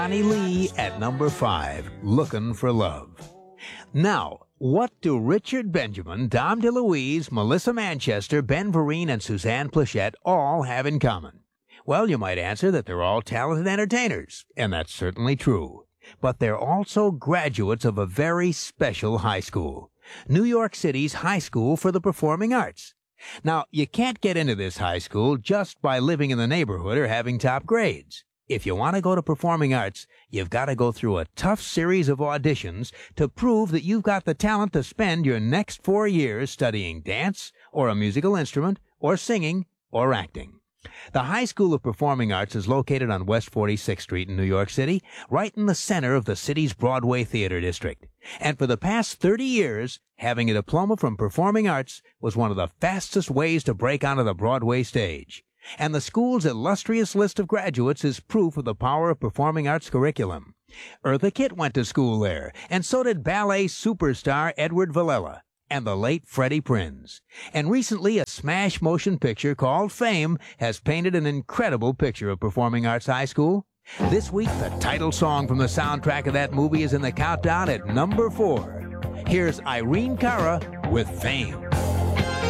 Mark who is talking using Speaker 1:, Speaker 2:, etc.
Speaker 1: Johnny Lee at number 5, Looking for Love. Now, what do Richard Benjamin, Dom DeLuise, Melissa Manchester, Ben Vereen, and Suzanne Plachette all have in common? Well, you might answer that they're all talented entertainers, and that's certainly true. But they're also graduates of a very special high school, New York City's High School for the Performing Arts. Now, you can't get into this high school just by living in the neighborhood or having top grades. If you want to go to performing arts, you've got to go through a tough series of auditions to prove that you've got the talent to spend your next 4 years studying dance, or a musical instrument, or singing, or acting. The High School of Performing Arts is located on West 46th Street in New York City, right in the center of the city's Broadway Theater District. And for the past 30 years, having a diploma from performing arts was one of the fastest ways to break onto the Broadway stage. And the school's illustrious list of graduates is proof of the power of performing arts curriculum. Eartha Kitt went to school there, and so did ballet superstar Edward Villella and the late Freddie Prinze. And recently, a smash motion picture called Fame has painted an incredible picture of Performing Arts High School. This week, the title song from the soundtrack of that movie is in the countdown at number 4. Here's Irene Cara with Fame.